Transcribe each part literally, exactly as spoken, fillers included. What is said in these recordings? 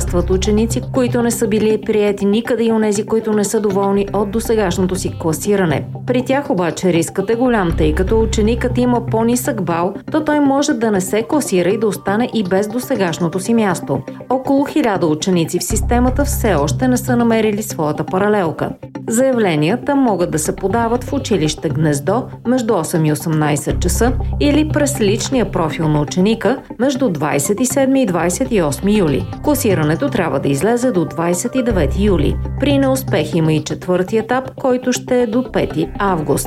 участват ученици, които не са били приети никъде и онези, които не са доволни от досегашното си класиране. При тях обаче рискът е голям, тъй като ученикът има по-нисък бал, то той може да не се класира и да остане и без досегашното си място. Около хиляда ученици в системата все още не са намерили своята паралелка. Заявленията могат да се подават в училище Гнездо между осем и осемнайсет часа или през личния профил на ученика между двайсет и седми и двайсет и осми юли. Класирането трябва да излезе до двайсет и девети юли. При неуспех има и четвърти етап, който ще е до пети август.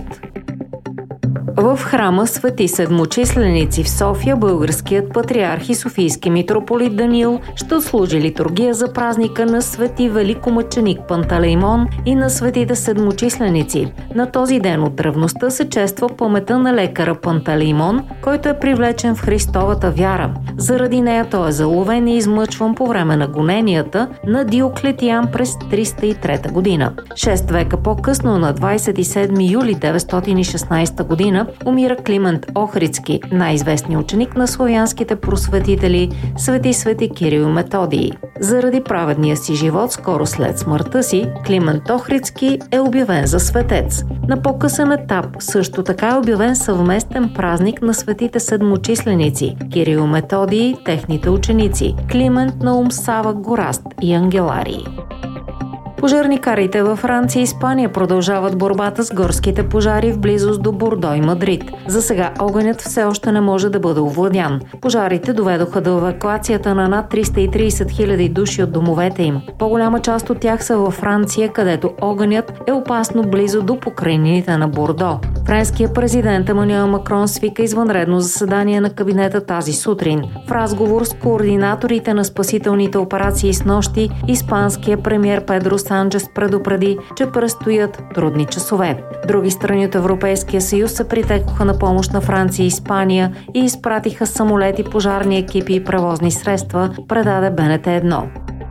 В храма Свети Седмочисленици в София българският патриарх и софийски митрополит Даниил ще отслужи литургия за празника на Свети Великомъченик Пантелеймон и на Светите Седмочисленици. На този ден от древността се чества паметта на лекара Пантелеймон, който е привлечен в Христовата вяра. Заради нея той е заловен и измъчван по време на гоненията на Диоклетиан през триста и трета година. Шест века по-късно, на двайсет и седми юли деветстотин и шестнайсета година, умира Климент Охридски, най-известният ученик на славянските просветители Свети Свети Кирил и Методий. Заради праведния си живот, скоро след смъртта си, Климент Охридски е обявен за светец. На по-късен етап също така е обявен съвместен празник на светите седмочисленици Кирил и Методий, техните ученици Климент, Наум, Сава, Гораст и Ангеларий. Пожарникарите във Франция и Испания продължават борбата с горските пожари в близост до Бордо и Мадрид. За сега огънят все още не може да бъде овладян. Пожарите доведоха до евакуацията на над триста и трийсет хиляди души от домовете им. По-голяма част от тях са във Франция, където огънят е опасно близо до покрайнините на Бордо. Френският президент Емануел Макрон свика извънредно заседание на кабинета тази сутрин. В разговор с координаторите на спасителните операции с нощи, испанският премиер Педро Санчес предупреди, че предстоят трудни часове. Други страни от Европейския съюз се притекоха на помощ на Франция и Испания и изпратиха самолети, пожарни екипи и превозни средства, предаде Б Н Т едно.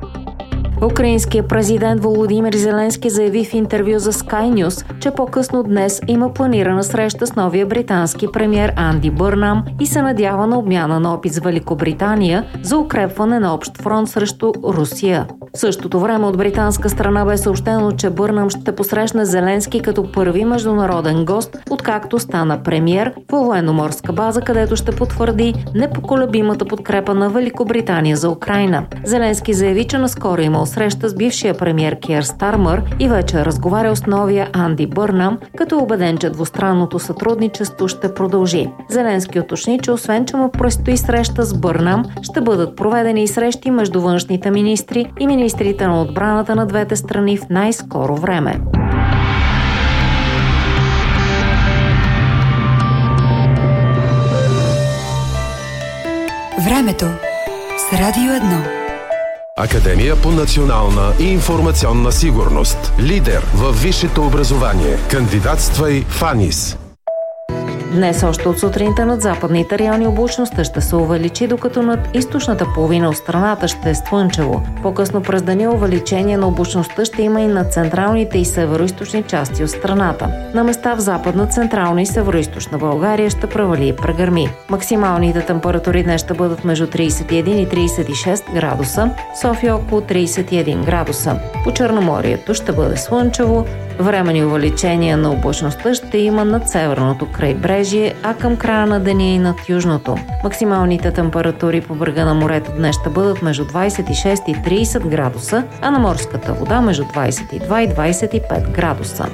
Украинският президент Володимир Зеленски заяви в интервю за Sky News, че по-късно днес има планирана среща с новия британски премиер Анди Бърнам и се надява на обмяна на опит с Великобритания за укрепване на общ фронт срещу Русия. В същото време от британска страна бе съобщено, че Бърнам ще посрещне Зеленски като първи международен гост, откакто стана премиер във военноморска база, където ще потвърди непоколебимата подкрепа на Великобритания за Украйна. Зеленски заяви, че наскоро имал среща с бившия премиер Киер Стармър и вече е разговарял с новия Анди Бърнам, като е убеден, че двустранното сътрудничество ще продължи. Зеленски уточни, че освен, че му предстои среща с Бърнам, ще бъдат проведени и срещи между външните министри и министрите на отбраната на двете страни в най-скоро време. Времето с Радио едно. Академия по национална и информационна сигурност. Лидер във висшето образование. Кандидатствай в АНИС. Днес още от сутринта над западните райони облачността ще се увеличи, докато над източната половина от страната ще е слънчево. По-късно през деня увеличение на облачността ще има и на централните и североизточни части от страната. На места в западна, централна и североизточна България ще превали и прегърми. Максималните температури днес ще бъдат между трийсет и един и трийсет и шест градуса, София около трийсет и един градуса. По Черноморието ще бъде слънчево. Временни увеличения на облачността ще има над северното крайбрежие, а към края на деня и над южното. Максималните температури по брега на морето днес ще бъдат между двайсет и шест и трийсет градуса, а на морската вода между двайсет и два и двайсет и пет градуса.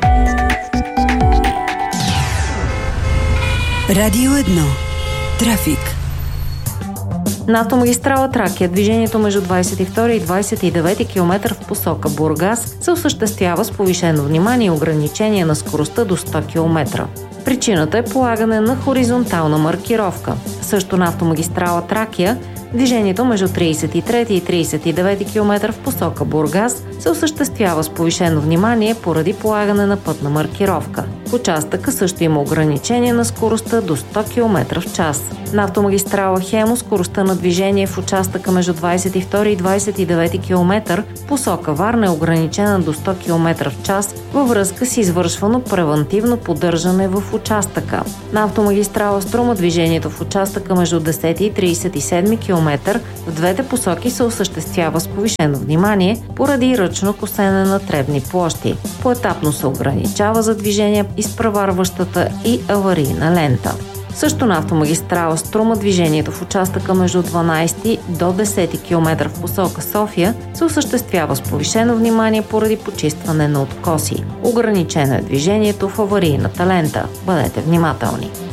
Радио едно. Трафик. На автомагистрала Тракия движението между двайсет и втори и двайсет и девети километър в посока Бургас се осъществява с повишено внимание и ограничение на скоростта до сто километра. Причината е полагане на хоризонтална маркировка. Също на автомагистрала Тракия движението между трийсет и трети и трийсет и девети километър в посока Бургас се осъществява с повишено внимание поради полагане на пътна маркировка. В участъка също има ограничение на скоростта до сто километра в час. На автомагистрала Хемус скоростта на движение в участъка между двадесет и втори и двадесет и девети километър посока Варна е ограничена до сто километра в час във връзка с извършвано превантивно поддържане в участъка. На автомагистрала Струма движението в участъка между десети и тридесет и седми километър в двете посоки се осъществява с повишено внимание поради ръчно косене на тревни площи. Поетапно се ограничава за движение изпреварващата и аварийна лента. Също на автомагистрала Струма движението в участъка между дванадесети до десети километър в посока София се осъществява с повишено внимание поради почистване на откоси. Ограничено е движението в аварийната лента. Бъдете внимателни!